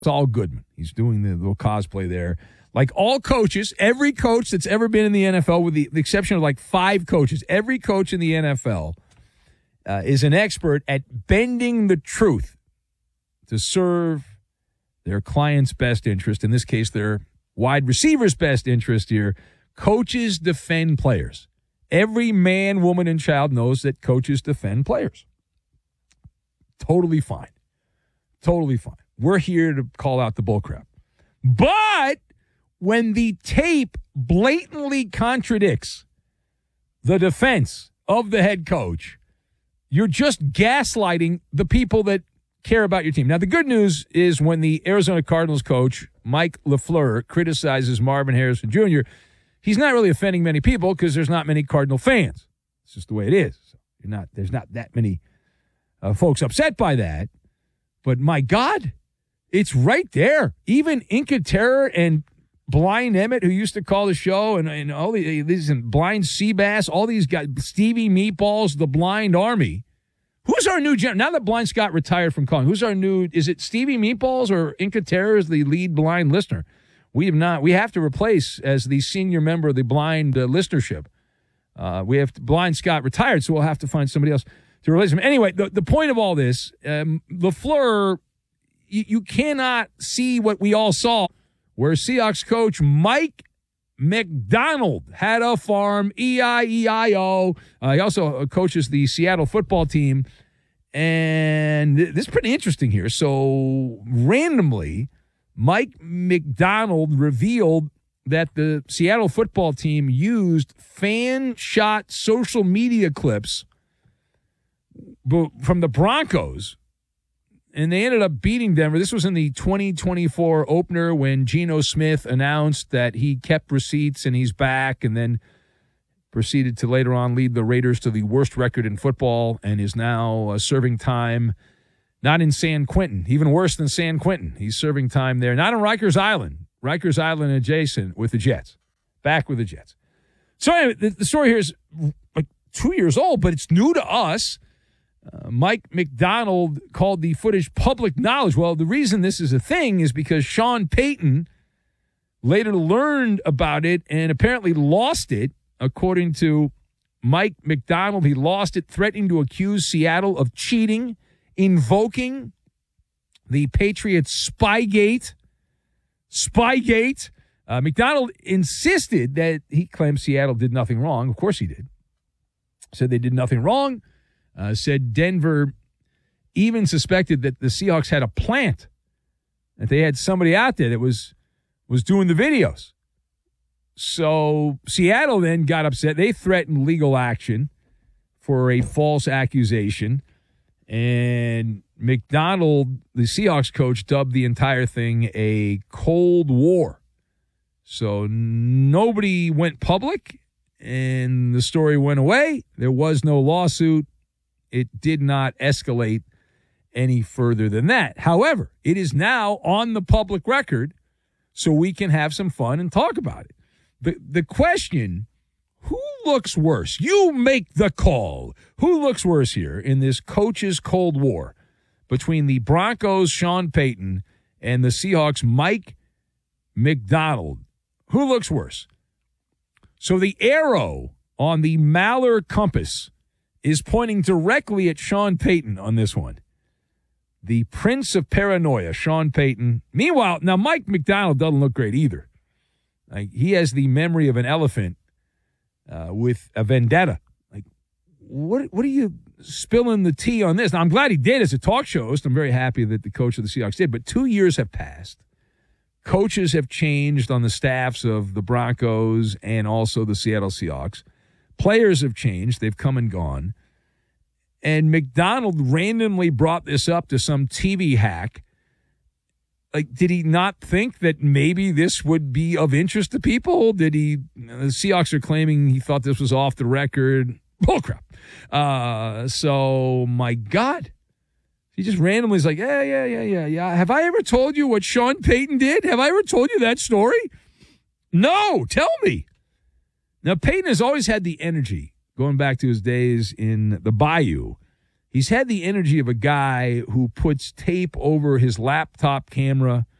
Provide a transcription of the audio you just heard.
Saul Goodman. He's doing the little cosplay there. Like all coaches, every coach that's ever been in the NFL, with the exception of like 5 coaches, every coach in the NFL is an expert at bending the truth to serve their client's best interest. In this case, their wide receiver's best interest here. Coaches defend players. Every man, woman, and child knows that coaches defend players. Totally fine. Totally fine. We're here to call out the bullcrap. But when the tape blatantly contradicts the defense of the head coach, you're just gaslighting the people that care about your team. Now, the good news is when the Arizona Cardinals coach, Mike LaFleur, criticizes Marvin Harrison Jr., he's not really offending many people because there's not many Cardinal fans. It's just the way it is. So there's not that many folks upset by that. But my God, it's right there. Even Inca Terror and Blind Emmett, who used to call the show, and all these and Blind Seabass, all these guys, Stevie Meatballs, the Blind Army. Who's our new now that Blind Scott retired from calling? Who's our new? Is it Stevie Meatballs or Inca Terror is the lead blind listener? We have to replace as the senior member of the blind listenership. We have Blind Scott retired, so we'll have to find somebody else to replace him. Anyway, the point of all this, LaFleur, you cannot see what we all saw, where Seahawks coach Mike Macdonald had a farm, E-I-E-I-O. He also coaches the Seattle football team. And this is pretty interesting here. So randomly, Mike Macdonald revealed that the Seattle football team used fan-shot social media clips from the Broncos, and they ended up beating Denver. This was in the 2024 opener when Geno Smith announced that he kept receipts and he's back, and then proceeded to later on lead the Raiders to the worst record in football and is now serving time not in San Quentin, even worse than San Quentin. He's serving time there, not on Rikers Island adjacent with the Jets, back with the Jets. So anyway, the story here is like 2 years old, but it's new to us. Mike Macdonald called the footage public knowledge. Well, the reason this is a thing is because Sean Payton later learned about it and apparently lost it. According to Mike Macdonald, he lost it, threatening to accuse Seattle of cheating, invoking the Patriots Spygate. Macdonald insisted that he claimed Seattle did nothing wrong. Of course he did. Said they did nothing wrong. Said Denver even suspected that the Seahawks had a plant, that they had somebody out there that was doing the videos. So Seattle then got upset. They threatened legal action for a false accusation. And Macdonald, the Seahawks coach, dubbed the entire thing a Cold War. So nobody went public, and the story went away. There was no lawsuit. It did not escalate any further than that. However, it is now on the public record, so we can have some fun and talk about it. The question, who looks worse? You make the call. Who looks worse here in this coach's Cold War between the Broncos' Sean Payton and the Seahawks' Mike Macdonald? Who looks worse? So the arrow on the Maller compass is pointing directly at Sean Payton on this one. The Prince of Paranoia, Sean Payton. Meanwhile, now Mike Macdonald doesn't look great either. Like, he has the memory of an elephant with a vendetta. Like, what are you spilling the tea on this? Now, I'm glad he did as a talk show host. I'm very happy that the coach of the Seahawks did. But 2 years have passed. Coaches have changed on the staffs of the Broncos and also the Seattle Seahawks. Players have changed. They've come and gone. And Macdonald randomly brought this up to some TV hack. Like, did he not think that maybe this would be of interest to people? The Seahawks are claiming he thought this was off the record. Bullcrap. So, my God. He just randomly is like, yeah. Have I ever told you what Sean Payton did? Have I ever told you that story? No, tell me. Now, Payton has always had the energy, going back to his days in the Bayou. He's had the energy of a guy who puts tape over his laptop camera